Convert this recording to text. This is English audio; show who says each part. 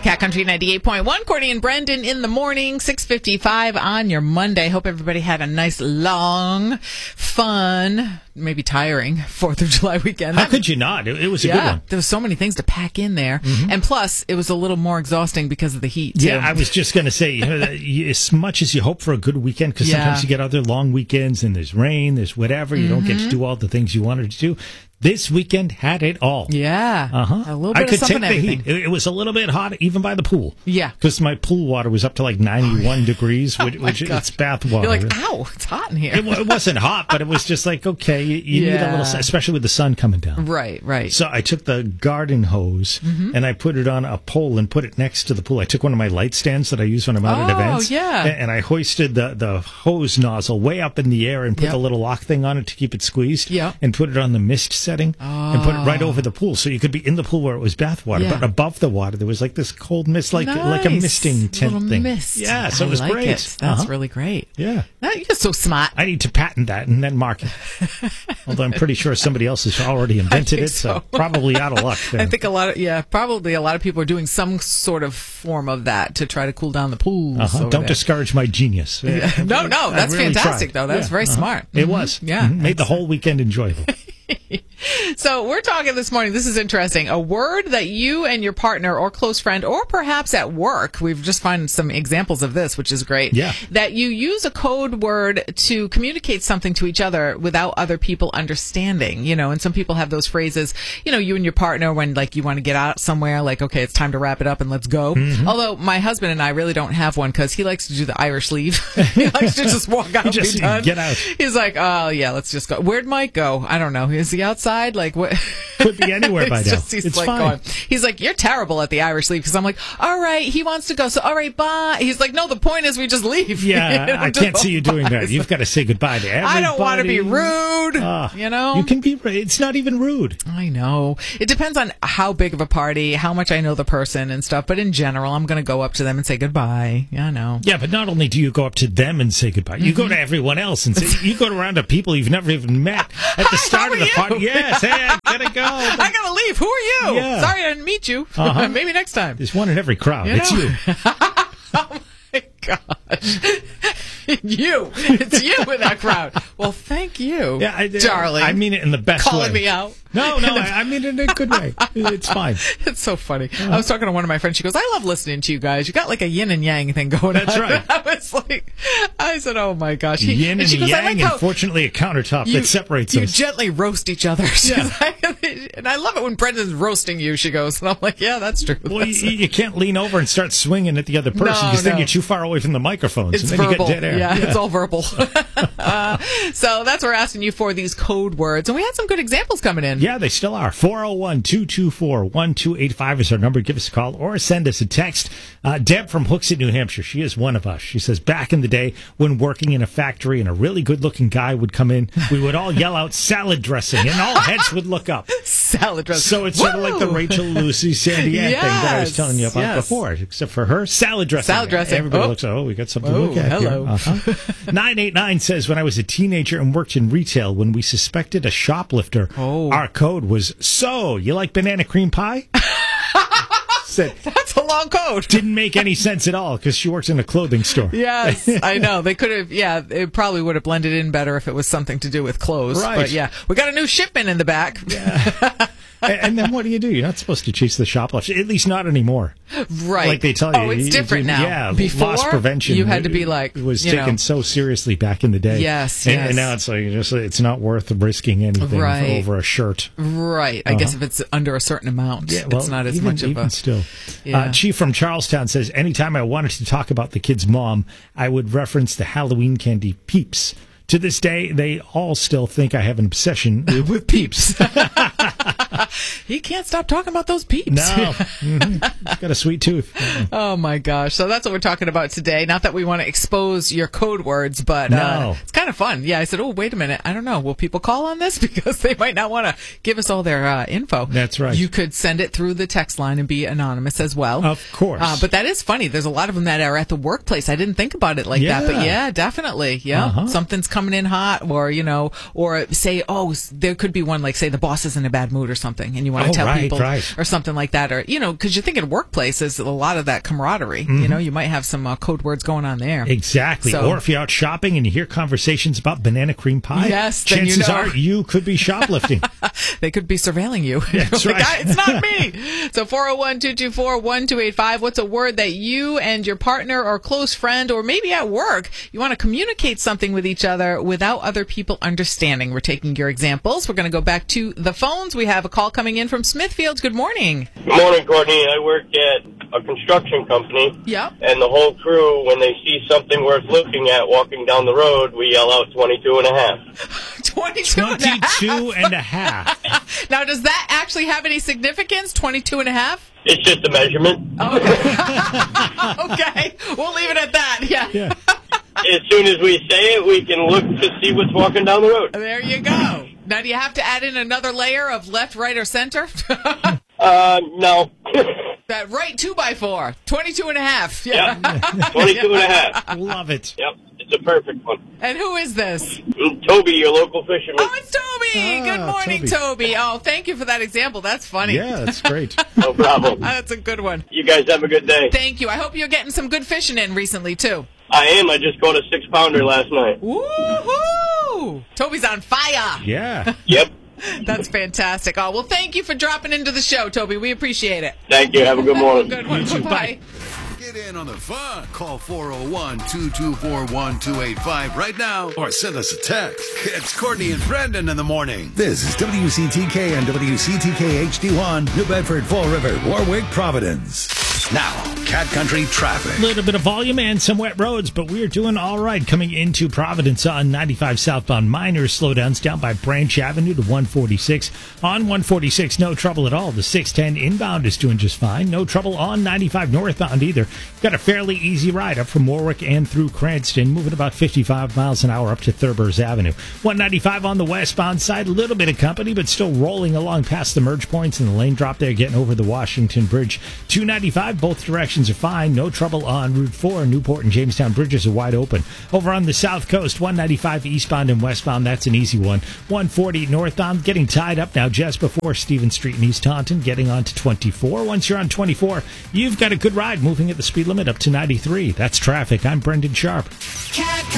Speaker 1: Cat Country 98.1. Courtney and Brendan in the morning, 6:55 on your Monday. Hope everybody had a nice, long, fun, maybe tiring 4th of July weekend.
Speaker 2: How could you not? It was a good one.
Speaker 1: There was so many things to pack in there. Mm-hmm. And plus, it was a little more exhausting because of the heat, too.
Speaker 2: Yeah, I was just going to say, as much as you hope for a good weekend, because sometimes you get other long weekends and there's rain, there's whatever, you don't get to do all the things you wanted to do. This weekend had it all.
Speaker 1: Yeah. A little bit
Speaker 2: I could
Speaker 1: of something
Speaker 2: take the heat. It was a little bit hot even by the pool.
Speaker 1: Yeah.
Speaker 2: Because my pool water was up to like 91 degrees, which it's bath water.
Speaker 1: You're like, ow, it's hot in here.
Speaker 2: It wasn't hot, but it was just like, okay, you need a little, especially with the sun coming down.
Speaker 1: Right.
Speaker 2: So I took the garden hose and I put it on a pole and put it next to the pool. I took one of my light stands that I use when I'm out at events. And I hoisted the hose nozzle way up in the air and put the little lock thing on it to keep it squeezed. And put it on the mist setting. And put it right over the pool, so you could be in the pool where it was bath water, but above the water there was like this cold mist, like a misting tent
Speaker 1: little
Speaker 2: thing.
Speaker 1: Mist.
Speaker 2: Yeah, so it was great.
Speaker 1: That's really great.
Speaker 2: Yeah,
Speaker 1: you're so smart.
Speaker 2: I need to patent that and then mark it. Although I'm pretty sure somebody else has already invented it, so probably out of luck. There.
Speaker 1: I think probably a lot of people are doing some sort of form of that to try to cool down the pools.
Speaker 2: Don't discourage my genius.
Speaker 1: No, that's really fantastic though. That's very smart.
Speaker 2: It was.
Speaker 1: Yeah,
Speaker 2: made the whole weekend enjoyable.
Speaker 1: So we're talking this morning, this is interesting, a word that you and your partner or close friend or perhaps at work, we've just found some examples of this, which is great, that you use a code word to communicate something to each other without other people understanding, and some people have those phrases, you and your partner when like you want to get out somewhere, like, okay, it's time to wrap it up and let's go. Although my husband and I really don't have one because he likes to do the Irish leave. He likes to just walk out and be done.
Speaker 2: Get out.
Speaker 1: He's like, oh yeah, let's just go. Where'd Mike go? I don't know. Is he outside? Like what?
Speaker 2: Could be anywhere by now. It's
Speaker 1: like
Speaker 2: fine.
Speaker 1: Going. He's like, you're terrible at the Irish leave because I'm like, all right, he wants to go, so all right, bye. He's like, no, the point is we just leave.
Speaker 2: Yeah, I can't see you doing that. You've got to say goodbye to everybody.
Speaker 1: I don't want to be rude.
Speaker 2: You can be. It's not even rude.
Speaker 1: I know. It depends on how big of a party, how much I know the person and stuff. But in general, I'm going to go up to them and say goodbye. Yeah, I know.
Speaker 2: Yeah, but not only do you go up to them and say goodbye, you go to everyone else and say, you go around to people you've never even met at the start of the party. Yes, hey, I gotta go.
Speaker 1: I gotta leave. Who are you?
Speaker 2: Yeah.
Speaker 1: Sorry I didn't meet you. Maybe next time.
Speaker 2: There's one in every crowd. It's you.
Speaker 1: Oh my gosh. It's you in that crowd. Well, thank you, darling.
Speaker 2: I mean it in the best way.
Speaker 1: Calling me out.
Speaker 2: No, I mean it in a good way. It's fine.
Speaker 1: It's so funny. I was talking to one of my friends. She goes, I love listening to you guys. You got like a yin and yang thing going on.
Speaker 2: That's right.
Speaker 1: I said, oh my gosh.
Speaker 2: Yin and yang, and fortunately a countertop that separates us.
Speaker 1: You gently roast each other. And I love it when Brendan's roasting you, she goes. And I'm like, yeah, that's true.
Speaker 2: Well, you can't lean over and start swinging at the other person because then you're too far away from the microphones.
Speaker 1: It's
Speaker 2: and then
Speaker 1: verbal.
Speaker 2: You get dead air.
Speaker 1: Yeah, it's all verbal. So that's what we're asking you for, these code words. And we had some good examples coming in.
Speaker 2: Yeah, they still are. 401-224-1285 is our number. Give us a call or send us a text. Deb from Hooksett, New Hampshire. She is one of us. She says, back in the day when working in a factory and a really good-looking guy would come in, we would all yell out salad dressing and all heads would look up.
Speaker 1: Salad dressing.
Speaker 2: So it's sort of like the Rachel Lucy Sandy Ann thing that I was telling you about before. Except for her, salad dressing.
Speaker 1: Salad dressing.
Speaker 2: Everybody looks, we got something to look at
Speaker 1: hello.
Speaker 2: here. 989 says, when I was a teenager and worked in retail, when we suspected a shoplifter, our code was, so, you like banana cream pie? Said,
Speaker 1: that's a long code.
Speaker 2: Didn't make any sense at all because she works in a clothing store.
Speaker 1: Yes, I know. They could have, it probably would have blended in better if it was something to do with clothes.
Speaker 2: Right.
Speaker 1: But yeah, we got a new shipment in the back.
Speaker 2: Yeah. And then what do? You're not supposed to chase the shoplifter, at least not anymore.
Speaker 1: Right.
Speaker 2: Like they tell you.
Speaker 1: Oh, it's different now.
Speaker 2: Yeah,
Speaker 1: before,
Speaker 2: loss prevention.
Speaker 1: You had to be like,
Speaker 2: it was taken so seriously back in the day.
Speaker 1: Yes,
Speaker 2: and now it's like, it's not worth risking anything over a shirt.
Speaker 1: Right. I guess if it's under a certain amount, it's not as much of a...
Speaker 2: still. Chief from Charlestown says, anytime I wanted to talk about the kid's mom, I would reference the Halloween candy Peeps. To this day, they all still think I have an obsession with Peeps.
Speaker 1: He can't stop talking about those Peeps.
Speaker 2: No. He's got a sweet tooth.
Speaker 1: Oh, my gosh. So that's what we're talking about today. Not that we want to expose your code words, but it's kind of fun. Yeah, I said, wait a minute. I don't know. Will people call on this? Because they might not want to give us all their info.
Speaker 2: That's right.
Speaker 1: You could send it through the text line and be anonymous as well.
Speaker 2: Of course.
Speaker 1: But that is funny. There's a lot of them that are at the workplace. I didn't think about it like that. But yeah, definitely. Yeah. Something's coming coming in hot, or, or say, there could be one, like, say the boss is in a bad mood or something, and you want to tell people or something like that, or, because you think in workplaces, a lot of that camaraderie, you might have some code words going on there.
Speaker 2: Exactly. Or if you're out shopping and you hear conversations about banana cream pie,
Speaker 1: yes,
Speaker 2: chances are you could be shoplifting.
Speaker 1: They could be surveilling you.
Speaker 2: That's right.
Speaker 1: It's not me. So 401-224-1285. What's a word that you and your partner or close friend, or maybe at work, you want to communicate something with each other without other people understanding? We're taking your examples. We're going to go back to the phones. We have a call coming in from Smithfield. Good morning.
Speaker 3: Good morning, Courtney. I work at a construction company.
Speaker 1: Yep.
Speaker 3: And the whole crew, when they see something worth looking at walking down the road, we yell out 22 and a half.
Speaker 1: 22
Speaker 2: and a half.
Speaker 1: Now, does that actually have any significance, 22 and a half?
Speaker 3: It's just a measurement.
Speaker 1: Okay. Okay. We'll leave it at that. Yeah.
Speaker 3: As soon as we say it, we can look to see what's walking down the road.
Speaker 1: There you go. Now, do you have to add in another layer of left, right, or center?
Speaker 3: No.
Speaker 1: That right 2x4, 22 and a half.
Speaker 3: Yeah. Yep. 22 and a half.
Speaker 2: Love it.
Speaker 3: Yep. It's a perfect one.
Speaker 1: And who is this?
Speaker 3: Toby, your local fisherman.
Speaker 1: Oh, it's Toby. Good morning, Toby. Oh, thank you for that example. That's funny.
Speaker 2: Yeah, that's great.
Speaker 3: No problem.
Speaker 1: That's a good one.
Speaker 3: You guys have a good day.
Speaker 1: Thank you. I hope you're getting some good fishing in recently, too.
Speaker 3: I am. I just caught a 6-pounder last night.
Speaker 1: Woohoo! Toby's on fire.
Speaker 2: Yeah.
Speaker 3: Yep.
Speaker 1: That's fantastic. Oh, well, thank you for dropping into the show, Toby. We appreciate it.
Speaker 3: Thank you. Have a good morning.
Speaker 1: Good one. Bye-bye.
Speaker 4: Get in on the fun. Call 401-224-1285 right now or send us a text. It's Courtney and Brendan in the morning. This is WCTK and WCTK HD1, New Bedford, Fall River, Warwick, Providence. Now, Cat Country traffic.
Speaker 2: A little bit of volume and some wet roads, but we're doing all right coming into Providence on 95 southbound. Minor slowdowns down by Branch Avenue to 146. On 146, no trouble at all. The 610 inbound is doing just fine. No trouble on 95 northbound either. Got a fairly easy ride up from Warwick and through Cranston, moving about 55 miles an hour up to Thurber's Avenue. 195 on the westbound side, a little bit of company, but still rolling along past the merge points and the lane drop there, getting over the Washington Bridge. 295, both directions are fine. No trouble on Route 4. Newport and Jamestown bridges are wide open. Over on the south coast, 195 eastbound and westbound, that's an easy one. 140 northbound, getting tied up now just before Stevens Street in East Taunton, getting on to 24. Once you're on 24, you've got a good ride moving at the speed limit up to 93. That's traffic. I'm Brendan Sharp.